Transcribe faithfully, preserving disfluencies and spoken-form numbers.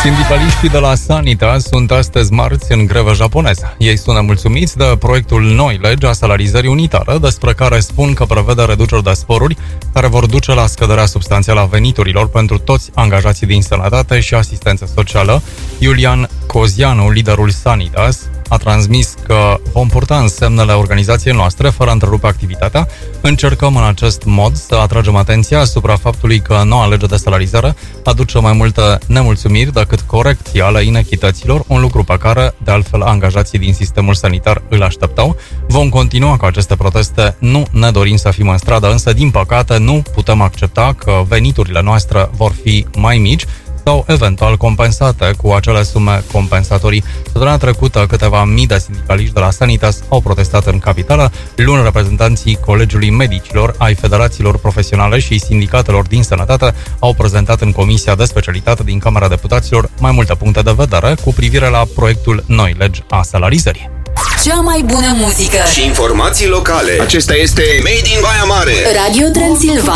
Sindicaliștii de la Sanitas sunt astăzi marți în grevă japoneză. Ei sunt nemulțumiți de proiectul noi legi a salarizării unitare, despre care spun că prevede reduceri de sporuri care vor duce la scăderea substanțială a veniturilor pentru toți angajații din sănătate și asistență socială. Iulian Cozianu, liderul Sanitas, a transmis că vom purta în semnele organizației noastre fără a întrerupe activitatea. Încercăm în acest mod să atragem atenția asupra faptului că noua lege de salarizare aduce mai multe nemulțumiri decât corecții ale inechităților, un lucru pe care, de altfel, angajații din sistemul sanitar îl așteptau. Vom continua cu aceste proteste, nu ne dorim să fim în stradă, însă, din păcate, nu putem accepta că veniturile noastre vor fi mai mici sau eventual compensate cu acele sume compensatorii. Săptămâna trecută, câteva mii de sindicaliști de la Sanitas au protestat în capitală. Luni, reprezentanții Colegiului Medicilor, ai federațiilor profesionale și sindicatelor din sănătate au prezentat în Comisia de Specialitate din Camera Deputaților mai multe puncte de vedere cu privire la proiectul noi legi a salarizării. Cea mai bună muzică și informații locale. Acesta este Made in Baia Mare. Radio Transilvania.